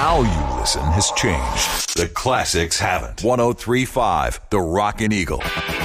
how you listen has changed. The classics haven't. 103.5 The Rockin' Eagle.